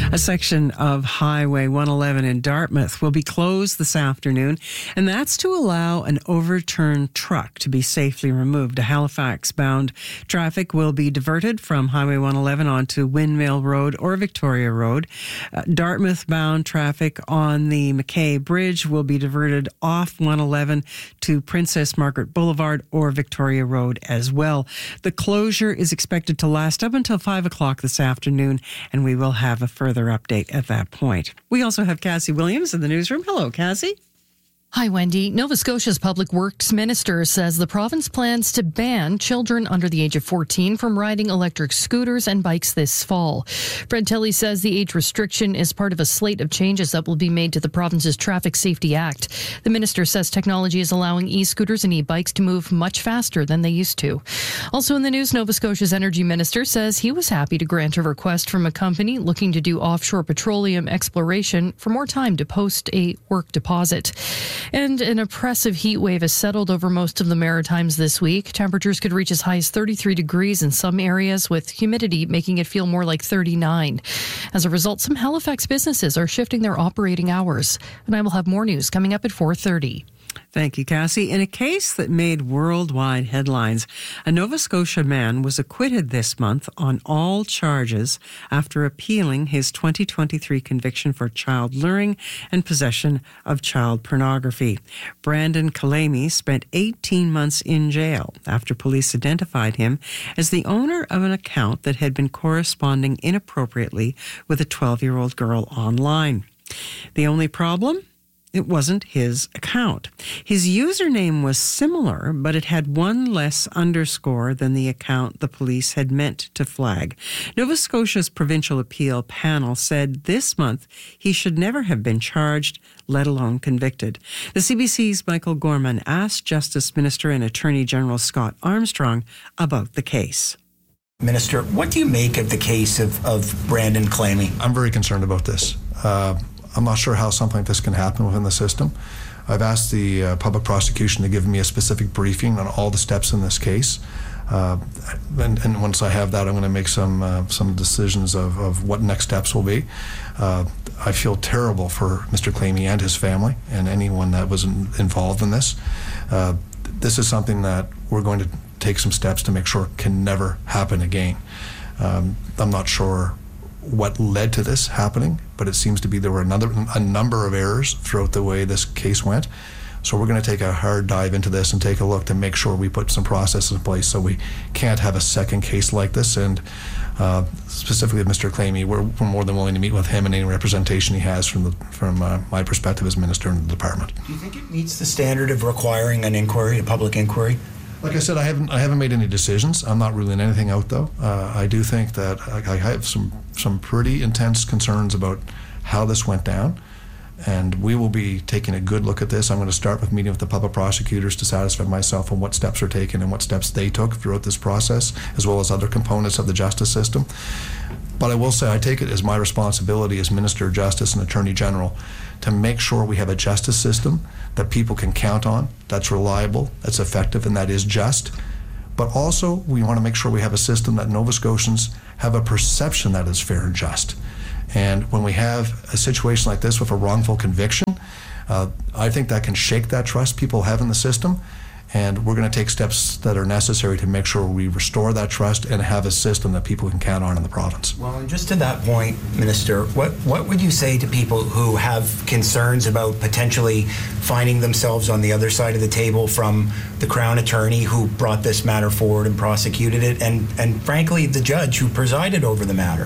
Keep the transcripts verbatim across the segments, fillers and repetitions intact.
A section of Highway one eleven in Dartmouth will be closed this afternoon, and that's to allow an overturned truck to be safely removed. A Halifax-bound traffic will be diverted from Highway one eleven onto Windmill Road or Victoria Road. Uh, Dartmouth-bound traffic on the Mackay Bridge will be diverted off one eleven to Princess Margaret Boulevard or Victoria Road as well. The closure is expected to last up until five o'clock this afternoon, and we will have a further update at that point. We also have Cassie Williams in the newsroom. Hello, Cassie. Hi, Wendy. Nova Scotia's Public Works Minister says the province plans to ban children under the age of fourteen from riding electric scooters and bikes this fall. Fred Tilley says the age restriction is part of a slate of changes that will be made to the province's Traffic Safety Act. The minister says technology is allowing e-scooters and e-bikes to move much faster than they used to. Also in the news, Nova Scotia's energy minister says he was happy to grant a request from a company looking to do offshore petroleum exploration for more time to post a work deposit. And an oppressive heat wave has settled over most of the Maritimes this week. Temperatures could reach as high as thirty-three degrees in some areas, with humidity making it feel more like thirty-nine. As a result, some Halifax businesses are shifting their operating hours. And I will have more news coming up at four thirty. Thank you, Cassie. In a case that made worldwide headlines, a Nova Scotia man was acquitted this month on all charges after appealing his twenty twenty-three conviction for child luring and possession of child pornography. Brandon Kalemi spent eighteen months in jail after police identified him as the owner of an account that had been corresponding inappropriately with a twelve-year-old girl online. The only problem? It wasn't his account. His username was similar, but it had one less underscore than the account the police had meant to flag. Nova Scotia's provincial appeal panel said this month he should never have been charged, let alone convicted. The C B C's Michael Gorman asked Justice Minister and Attorney General Scott Armstrong about the case. Minister, what do you make of the case of, of Brandon Kalemi? I'm very concerned about this. Uh, I'm not sure how something like this can happen within the system. I've asked the uh, public prosecution to give me a specific briefing on all the steps in this case. Uh, and, and once I have that, I'm going to make some uh, some decisions of, of what next steps will be. Uh, I feel terrible for Mister Kalemi and his family and anyone that was in, involved in this. Uh, this is something that we're going to take some steps to make sure can never happen again. Um, I'm not sure what led to this happening, but it seems to be there were another a number of errors throughout the way this case went. So we're going to take a hard dive into this and take a look to make sure we put some processes in place so we can't have a second case like this. And uh, specifically with Mister Kalemi, we're, we're more than willing to meet with him and any representation he has from the, from uh, my perspective as minister in the department. Do you think it meets the standard of requiring an inquiry, a public inquiry? Like I said, I haven't I haven't made any decisions. I'm not ruling anything out, though. Uh, I do think that I, I have some some pretty intense concerns about how this went down, and we will be taking a good look at this. I'm going to start with meeting with the public prosecutors to satisfy myself on what steps are taken and what steps they took throughout this process, as well as other components of the justice system. But I will say I take it as my responsibility as Minister of Justice and Attorney General to make sure we have a justice system that people can count on, that's reliable, that's effective, and that is just. But also, we want to make sure we have a system that Nova Scotians have a perception that is fair and just. And when we have a situation like this with a wrongful conviction, uh, I think that can shake that trust people have in the system. And we're going to take steps that are necessary to make sure we restore that trust and have a system that people can count on in the province. Well, and just to that point, Minister, what, what would you say to people who have concerns about potentially finding themselves on the other side of the table from the Crown Attorney who brought this matter forward and prosecuted it, and, and frankly, the judge who presided over the matter?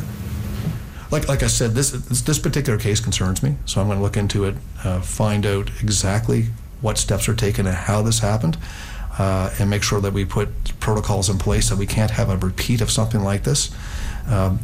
Like, like I said, this, this, this particular case concerns me, so I'm going to look into it, uh, find out exactly what steps are taken and how this happened, uh, and make sure that we put protocols in place so we can't have a repeat of something like this. Um,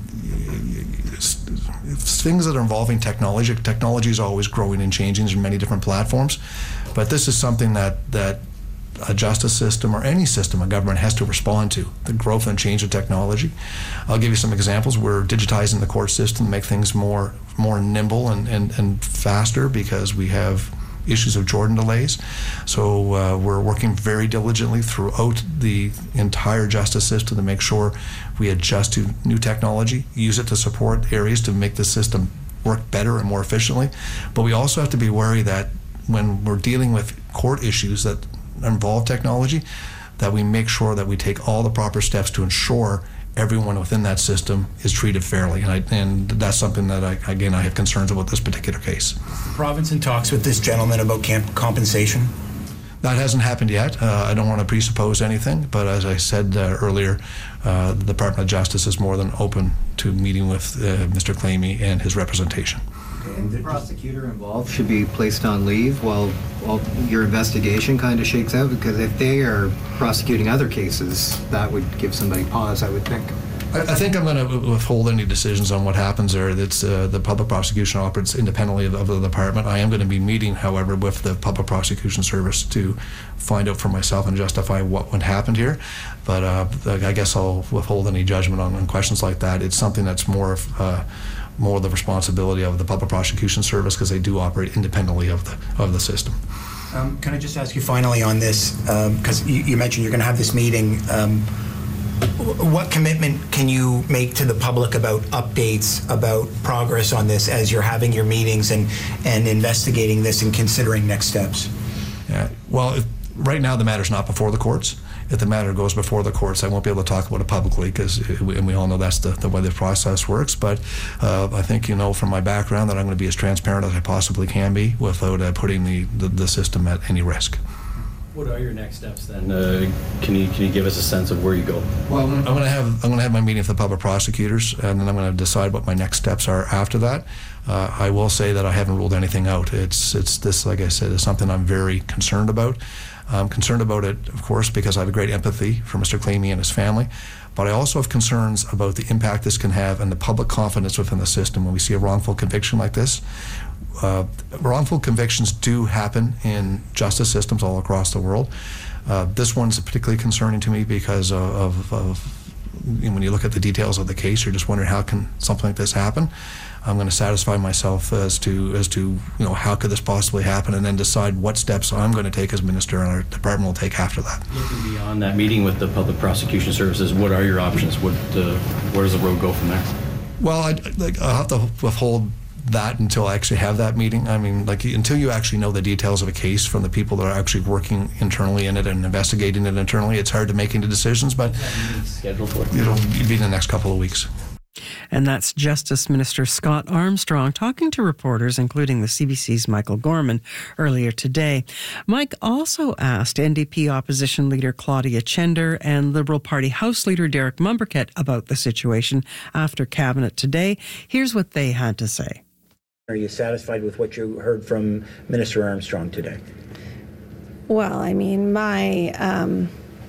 things that are involving technology, technology is always growing and changing. There's many different platforms, but this is something that, that a justice system or any system, a government has to respond to, the growth and change of technology. I'll give you some examples. We're digitizing the court system to make things more more nimble and, and, and faster because we have issues of Jordan delays. So uh, we're working very diligently throughout the entire justice system to make sure we adjust to new technology, use it to support areas to make the system work better and more efficiently. But we also have to be wary that when we're dealing with court issues that involve technology, that we make sure that we take all the proper steps to ensure everyone within that system is treated fairly. And, I, and that's something that, I, again, I have concerns about this particular case. The province in talks with this gentleman about camp compensation? That hasn't happened yet. Uh, I don't want to presuppose anything, but as I said uh, earlier, uh, the Department of Justice is more than open to meeting with uh, Mister Clamy and his representation. And the prosecutor involved should be placed on leave while, while your investigation kind of shakes out, because if they are prosecuting other cases, that would give somebody pause, I would think. I, I think I'm going to withhold any decisions on what happens there. That's uh, the public prosecution operates independently of, of the department. I am going to be meeting, however, with the Public Prosecution Service to find out for myself and justify what would happen here. But uh, I guess I'll withhold any judgment on, on questions like that. It's something that's more of uh, more the responsibility of the Public Prosecution Service, because they do operate independently of the of the system. Um, can I just ask you finally on this, because um, you, you mentioned you're going to have this meeting. Um, what commitment can you make to the public about updates, about progress on this as you're having your meetings and, and investigating this and considering next steps? Yeah. Well, if, right now the matter's not before the courts. If the matter goes before the courts, I won't be able to talk about it publicly, because and we all know that's the, the way the process works. But uh, I think you know from my background that I'm going to be as transparent as I possibly can be without uh, putting the, the, the system at any risk. What are your next steps then? Uh, can you can you give us a sense of where you go? Well, I'm going to have I'm going to have my meeting with the public prosecutors, and then I'm going to decide what my next steps are after that. Uh, I will say that I haven't ruled anything out. It's it's this, like I said, is something I'm very concerned about. I'm concerned about it, of course, because I have a great empathy for Mister Clamy and his family, but I also have concerns about the impact this can have and the public confidence within the system when we see a wrongful conviction like this. Uh, wrongful convictions do happen in justice systems all across the world. Uh, this one's particularly concerning to me because of, of, of you know, when you look at the details of the case, you're just wondering how can something like this happen. I'm going to satisfy myself as to as to you know how could this possibly happen, and then decide what steps I'm going to take as minister, and our department will take after that. Looking beyond that meeting with the Public Prosecution Services, what are your options? What uh, where does the road go from there? Well, I like I'll have to withhold that until I actually have that meeting. I mean, like until you actually know the details of a case from the people that are actually working internally in it and investigating it internally, it's hard to make any decisions. But scheduled for it'll be in the next couple of weeks. And that's Justice Minister Scott Armstrong talking to reporters, including the C B C's Michael Gorman, earlier today. Mike also asked N D P opposition leader Claudia Chender and Liberal Party House Leader Derek Mumberket about the situation after Cabinet today. Here's what they had to say. Are you satisfied with what you heard from Minister Armstrong today? Well, I mean, my um,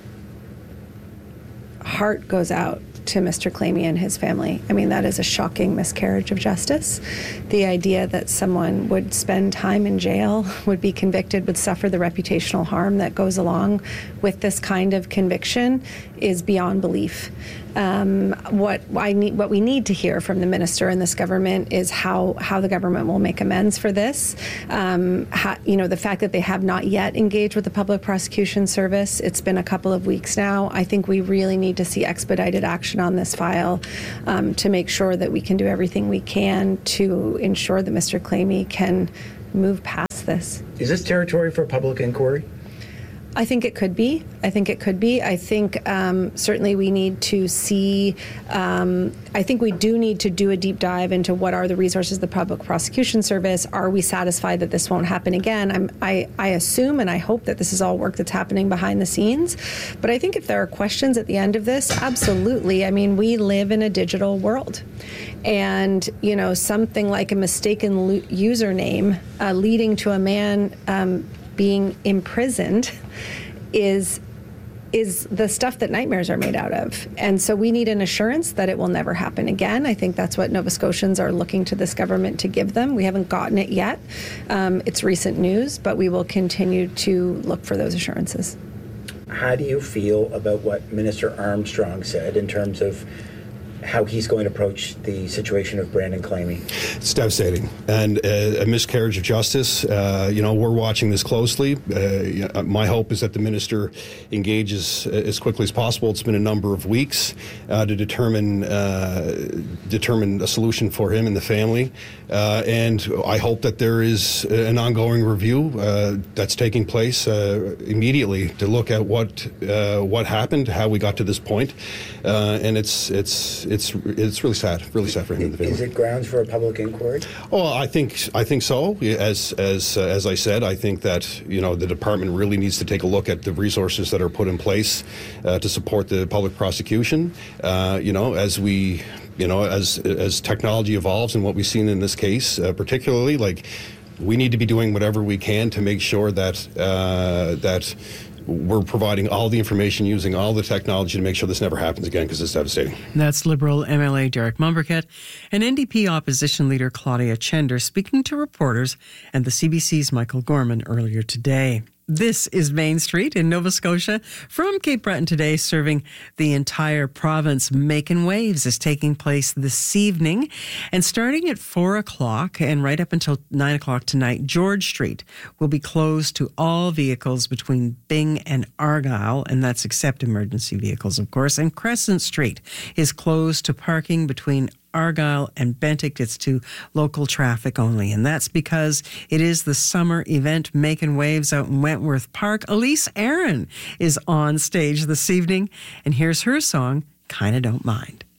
heart goes out to Mister Clamy and his family. I mean, that is a shocking miscarriage of justice. The idea that someone would spend time in jail, would be convicted, would suffer the reputational harm that goes along with this kind of conviction is beyond belief. Um, what I need, what we need to hear from the minister and this government is how how the government will make amends for this. Um, how, you know, the fact that they have not yet engaged with the Public Prosecution Service. It's been a couple of weeks now. I think we really need to see expedited action on this file um, to make sure that we can do everything we can to ensure that Mister Clamy can move past this. Is this territory for public inquiry? I think it could be. I think it could be. I think um, certainly we need to see, um, I think we do need to do a deep dive into what are the resources of the Public Prosecution Service. Are we satisfied that this won't happen again? I'm, I, I assume and I hope that this is all work that's happening behind the scenes. But I think if there are questions at the end of this, absolutely. I mean, we live in a digital world. And, you know, something like a mistaken lo- username uh, leading to a man um, being imprisoned is is the stuff that nightmares are made out of. And so we need an assurance that it will never happen again. I think that's what Nova Scotians are looking to this government to give them. We haven't gotten it yet. Um, it's recent news, but we will continue to look for those assurances. How do you feel about what Minister Armstrong said in terms of how he's going to approach the situation of Brandon Clamy? It's devastating and uh, a miscarriage of justice. Uh, you know, we're watching this closely. Uh, my hope is that the minister engages as quickly as possible. It's been a number of weeks uh, to determine uh, determine a solution for him and the family. Uh, and I hope that there is an ongoing review uh, that's taking place uh, immediately to look at what uh, what happened, how we got to this point. Uh, and it's it's it's it's really sad, really sad for him and the family. Is it grounds for a public inquiry? Oh, I think I think so. As as uh, as I said, I think that you know the department really needs to take a look at the resources that are put in place uh, to support the public prosecution. Uh, you know, as we you know as as technology evolves and what we've seen in this case, uh, particularly, like we need to be doing whatever we can to make sure that uh, that. we're providing all the information, using all the technology to make sure this never happens again, because it's devastating. That's Liberal M L A Derek Mumberket and N D P opposition leader Claudia Chender speaking to reporters and the C B C's Michael Gorman earlier today. This is Main Street in Nova Scotia. From Cape Breton today, serving the entire province, Making Waves is taking place this evening. And starting at four o'clock and right up until nine o'clock tonight, George Street will be closed to all vehicles between Byng and Argyle, and that's except emergency vehicles, of course. And Crescent Street is closed to parking between Argyle and Bentinck. It's to local traffic only. And that's because it is the summer event Making Waves out in Wentworth Park. Elise Aaron is on stage this evening. And here's her song, Kinda Don't Mind.